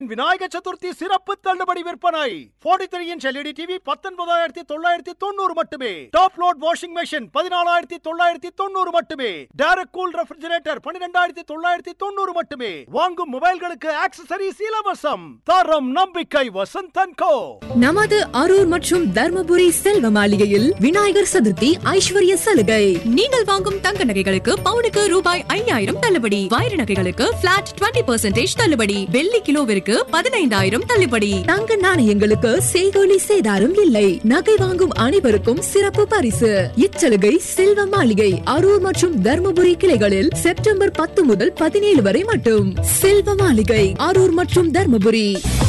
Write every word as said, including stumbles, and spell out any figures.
விநாயக சதுர்த்தி சிறப்பு தள்ளுபடி விற்பனை. நாற்பத்தி மூன்று இன்ச் எல்இடி டிவி பத்தொன்பதாயிரத்தி தொள்ளாயிரத்தி தொண்ணூறு மட்டுமே. டாப் லோட் வாஷிங் மெஷின் பதினாலாயிரத்தி தொள்ளாயிரத்தி தொண்ணூறு மட்டுமே. டைரக்ட் கூல் ரெஃப்ரிஜரேட்டர் பன்னிரெண்டாயிரத்தி தொள்ளாயிரத்தி தொண்ணூறு மட்டுமே. வாங்கும் மொபைல்களுக்கு ஆக்சசரிஸ் இலவசம். தரம் நம்பிக்கை வசந்தன் கோ. நமது அரூர் மற்றும் தர்மபுரி செல்வ மாளிகையில் விநாயகர் சதுர்த்தி ஐஸ்வர்ய சலுகை. நீங்கள் வாங்கும் தங்க நகைகளுக்கு பவுனுக்கு ரூபாய் ஐயாயிரம் தள்ளுபடி. வைர நகைகளுக்கு பிளாட் இருபது பர்சன்டேஜ் தள்ளுபடி. வெள்ளி கிலோவிற்கு பதினைந்தாயிரம் தள்ளுபடி. தங்க நாணயங்களுக்கு செய்கூலி சேதாரம் இல்லை. நகை வாங்கும் அனைவருக்கும் சிறப்பு பரிசு. இச்சலுகை செல்வ மாளிகை அரூர் மற்றும் தர்மபுரி கிளைகளில் செப்டம்பர் பத்து முதல் பதினேழு வரை மட்டும். செல்வ மாளிகை அரூர் மற்றும் தர்மபுரி.